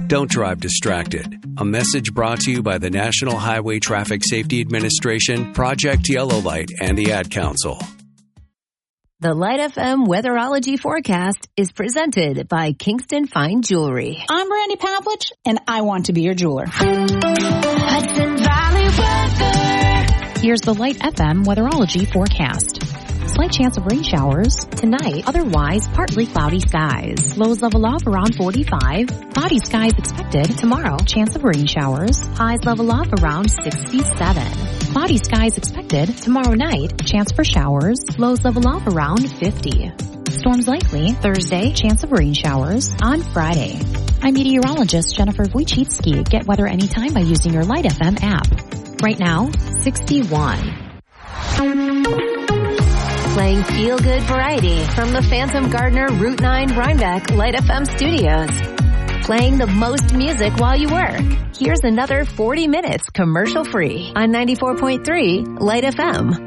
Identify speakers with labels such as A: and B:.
A: Don't drive distracted. A message brought to you by the National Highway Traffic Safety Administration, Project Yellow Light, and the Ad Council.
B: The Light FM Weatherology Forecast is presented by Kingston Fine Jewelry.
C: I'm Brandy Pavlich, and I want to be your jeweler.
D: Hudson Valley weather.
E: Here's the Light FM Weatherology Forecast. Slight chance of rain showers tonight, otherwise partly cloudy skies. Lows level off around 45. Cloudy skies expected tomorrow. Chance of rain showers. Highs level off around 67. Cloudy skies expected tomorrow night. Chance for showers. Lows level off around 50. Storms likely Thursday. Chance of rain showers on Friday. I'm meteorologist Jennifer Wojcicki. Get weather anytime by using your Light FM app. Right now, 61.
B: Playing feel-good variety from the Phantom Gardener Route 9 Rhinebeck Light FM studios. Playing the most music while you work. Here's another 40 minutes commercial-free on 94.3 Light FM.